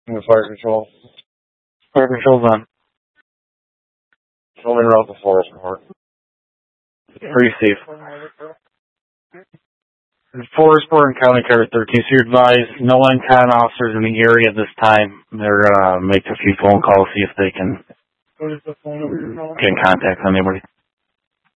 Fire control. Fire control's on. Show me around the forest report. Receive. Forest Report and County Carter 13. So you're advised no NCON officers in the area at this time. They're make a few phone calls, see if they can get in contact with anybody.